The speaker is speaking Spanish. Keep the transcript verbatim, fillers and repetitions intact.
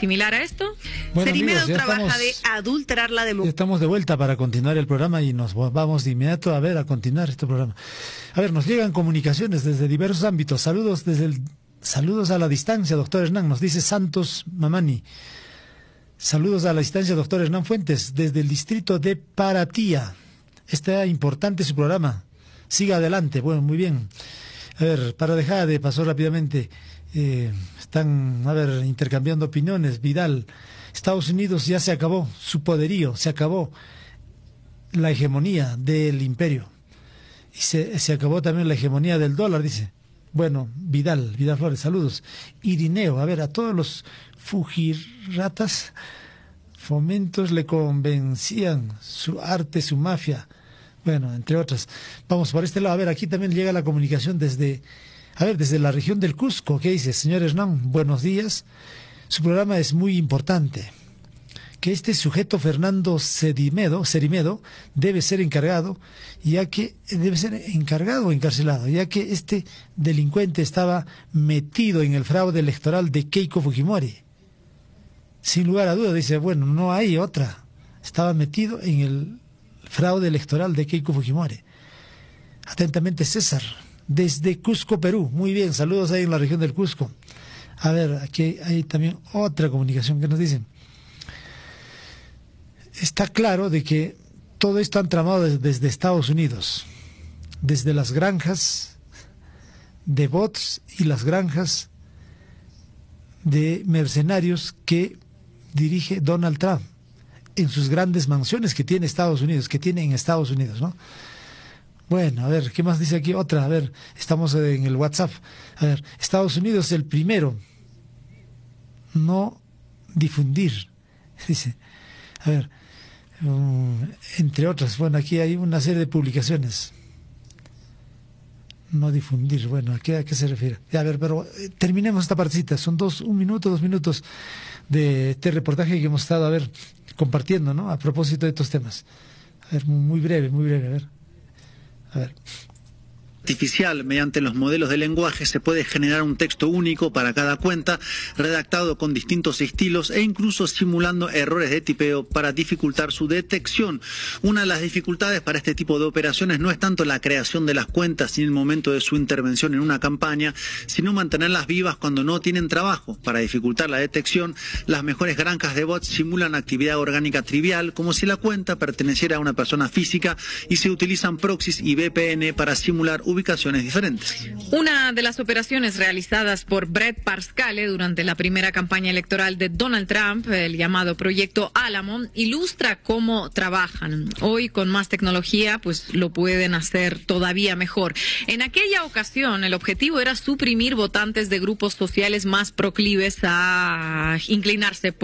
similar a esto. Bueno, Cerimedo amigos, ya trabaja estamos, de adulterar la ya democracia. estamos de vuelta para continuar el programa y nos vamos de inmediato a ver, a continuar este programa. A ver, nos llegan comunicaciones desde diversos ámbitos. Saludos desde el, saludos a la distancia, doctor Hernán, nos dice Santos Mamani. Saludos a la distancia, doctor Hernán Fuentes, desde el distrito de Paratía. Está importante su programa. Siga adelante. Bueno, muy bien. A ver, para dejar de pasar rápidamente, eh, están, a ver, intercambiando opiniones. Vidal, Estados Unidos ya se acabó su poderío, se acabó la hegemonía del imperio. Y se, se acabó también la hegemonía del dólar, dice. Bueno, Vidal, Vidal Flores, saludos. Irineo, a ver, a todos los fujirratas, fomentos le convencían su arte, su mafia. Bueno, entre otras. Vamos por este lado. A ver, aquí también llega la comunicación desde, a ver, desde la región del Cusco. ¿Qué dice? Señor Hernán, buenos días. Su programa es muy importante. Que este sujeto Fernando Cerimedo, Cerimedo debe ser encargado, ya que debe ser encargado o encarcelado, ya que este delincuente estaba metido en el fraude electoral de Keiko Fujimori. Sin lugar a duda, dice, bueno, no hay otra. Estaba metido en el fraude electoral de Keiko Fujimori. Atentamente, César, desde Cusco, Perú. Muy bien, saludos ahí en la región del Cusco. A ver, aquí hay también otra comunicación que nos dicen. Está claro de que todo esto han tramado desde, desde Estados Unidos, desde las granjas de bots y las granjas de mercenarios que dirige Donald Trump en sus grandes mansiones que tiene Estados Unidos, que tiene en Estados Unidos, ¿no? Bueno, a ver, ¿qué más dice aquí? Otra, a ver, estamos en el WhatsApp. A ver, Estados Unidos es el primero, no difundir, dice. A ver, um, entre otras, bueno, aquí hay una serie de publicaciones. No difundir, bueno, ¿a qué, a qué se refiere? A ver, pero eh, terminemos esta partecita, son dos, un minuto, dos minutos de este reportaje que hemos estado, a ver, compartiendo, ¿no? A propósito de estos temas. A ver, muy breve, muy breve, a ver. A ver. Artificial, mediante los modelos de lenguaje, se puede generar un texto único para cada cuenta, redactado con distintos estilos e incluso simulando errores de tipeo para dificultar su detección. Una de las dificultades para este tipo de operaciones no es tanto la creación de las cuentas ni el momento de su intervención en una campaña, sino mantenerlas vivas cuando no tienen trabajo. Para dificultar la detección, las mejores granjas de bots simulan actividad orgánica trivial, como si la cuenta perteneciera a una persona física, y se utilizan proxies y V P N para simular ubicaciones diferentes. Una de las operaciones realizadas por Brett Parscale durante la primera campaña electoral de Donald Trump, el llamado Proyecto Álamo, ilustra cómo trabajan. Hoy, con más tecnología, pues lo pueden hacer todavía mejor. En aquella ocasión, el objetivo era suprimir votantes de grupos sociales más proclives a inclinarse por